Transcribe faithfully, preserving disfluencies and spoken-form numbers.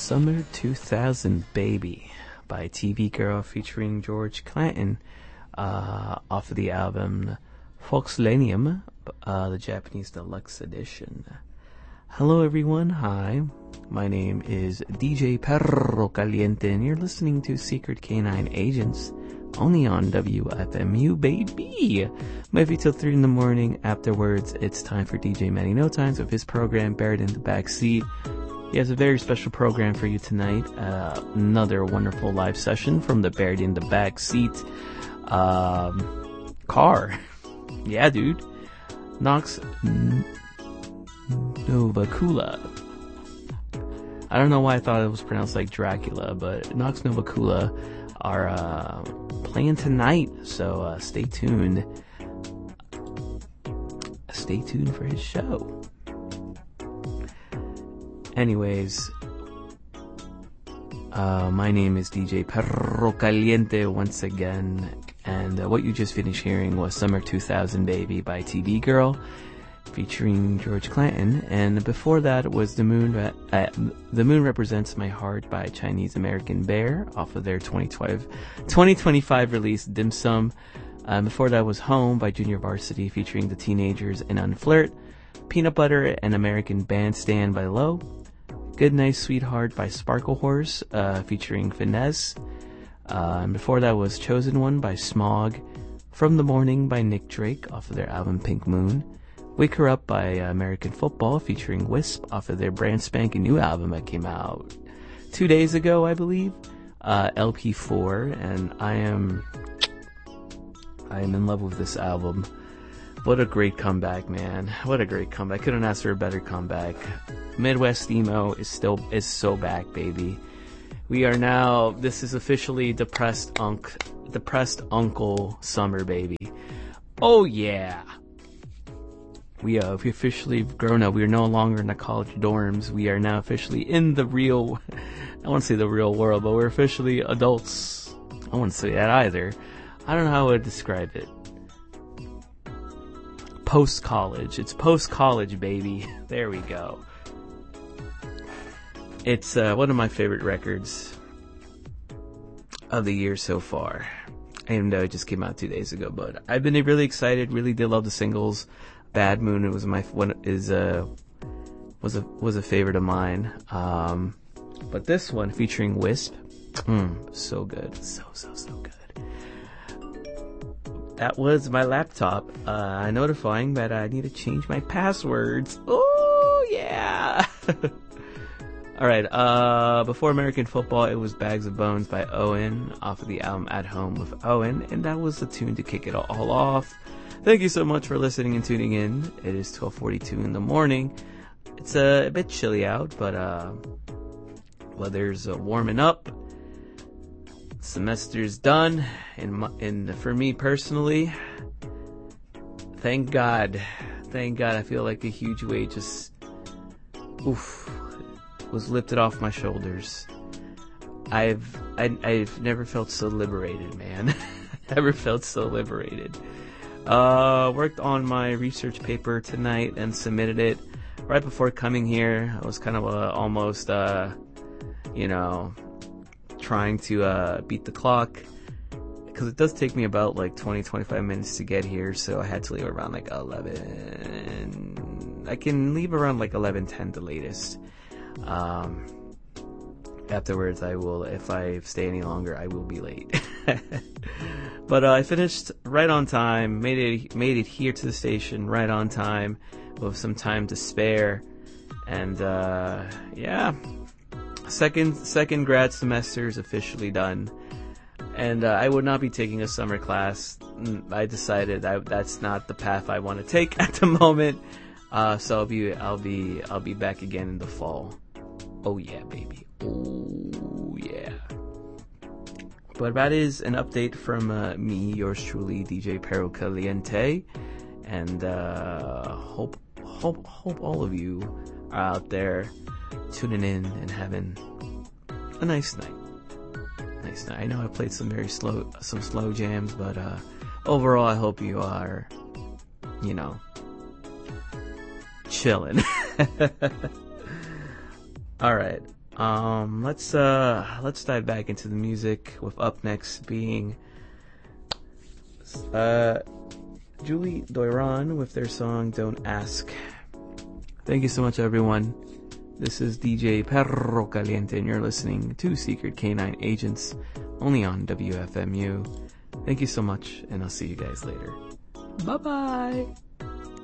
Summer two thousand Baby by T V Girl featuring George Clinton uh, off of the album Foxlenium, uh, the Japanese Deluxe Edition. Hello everyone, hi. My name is D J Perro Caliente and you're listening to Secret K nine Agents only on W F M U, baby. Maybe till three in the morning. Afterwards, it's time for D J Manny No Times with his program Buried in the Backseat. He has a very special program for you tonight. Uh, another wonderful live session from the Buried in the Backseat um, car. Yeah, dude. Nox N- Novacula. I don't know why I thought it was pronounced like Dracula, but Nox Novacula are uh, playing tonight, so uh, stay tuned. Stay tuned for his show. Anyways, uh, my name is D J Perro Caliente once again, and uh, what you just finished hearing was Summer two thousand Baby by T V Girl featuring George Clinton, and before that was The Moon Re- uh, The Moon Represents My Heart by Chinese American Bear off of their twenty twenty-five release Dim Sum. Um, before that was Home by Junior Varsity featuring the Teenagers and Unflirt. Peanut Butter and American Bandstand by Low. Good Night Sweetheart by Sparkle Horse uh, featuring Finesse. Uh, and before that was Chosen One by Smog. From the Morning by Nick Drake off of their album Pink Moon. Wake Her Up by uh, American Football featuring Wisp off of their brand spanking new album that came out two days ago, I believe. Uh, L P four, and I am I am in love with this album. What a great comeback, man. What a great comeback. Couldn't ask for a better comeback. Midwest emo is still is so back, baby. We are now, this is officially depressed unk depressed uncle summer, baby. Oh yeah. We uh we officially grown up. We are no longer in the college dorms. We are now officially in the real I won't say the real world, but we're officially adults. I wouldn't say that either. I don't know how I would describe it. Post-college. It's post-college, baby. There we go. It's uh, one of my favorite records of the year so far. And uh, it just came out two days ago, but I've been really excited. Really did love the singles. Bad Moon. It was my one is a was a was a favorite of mine. Um, but this one featuring Wisp, mm, so good, so so so good. That was my laptop uh, notifying that I need to change my passwords. Oh, yeah. All right. Uh, before American Football, it was Bags of Bones by Owen off of the album At Home with Owen. And that was the tune to kick it all off. Thank you so much for listening and tuning in. It is twelve forty-two in the morning. It's uh, a bit chilly out, but uh, weather's uh, warming up. Semester's done, and and for me personally, thank God, thank God, I feel like a huge weight just, oof, was lifted off my shoulders. I've I, I've never felt so liberated, man. Never felt so liberated. Uh, worked on my research paper tonight and submitted it right before coming here. I was kind of uh, almost, uh, you know. trying to uh, beat the clock, because it does take me about like twenty to twenty-five minutes to get here, so I had to leave around like eleven. I can leave around like eleven ten the latest. Um, afterwards I will, if I stay any longer, I will be late. But uh, I finished right on time, made it made it here to the station right on time with some time to spare, and uh, yeah. Second second grad semester is officially done, and uh, I would not be taking a summer class. I decided I, that's not the path I want to take at the moment. Uh, so I'll be I'll be I'll be back again in the fall. Oh yeah, baby. Oh yeah. But that is an update from uh, me, yours truly, D J Perro Caliente, and uh, hope hope hope all of you are out there tuning in and having a nice night. Nice night. I know I played some very slow, some slow jams, but uh, overall, I hope you are, you know, chilling. All right. Um, let's uh, let's dive back into the music. With up next being uh, Julie Doiron with their song "Don't Ask." Thank you so much, everyone. This is D J Perro Caliente, and you're listening to Secret K nine Agents, only on W F M U. Thank you so much, and I'll see you guys later. Bye-bye!